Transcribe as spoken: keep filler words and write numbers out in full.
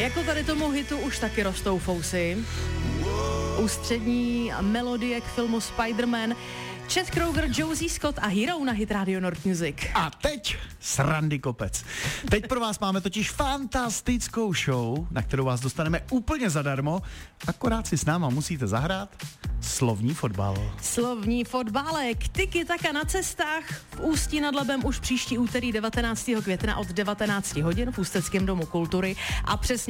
Jako tady tomu hitu už taky rostou fousy. Ústřední melodie k filmu Spider-Man, Chad Kroeger, Josie Scott a Hero na Hit Radio North Music. A teď srandy kopec. Teď pro vás máme totiž fantastickou show, na kterou vás dostaneme úplně zadarmo, akorát si s náma musíte zahrát slovní fotbal. Slovní fotbalek, tiki taka na cestách, v Ústí nad Labem už příští úterý devatenáctého května od devatenáct hodin v Ústeckém domu kultury a přesně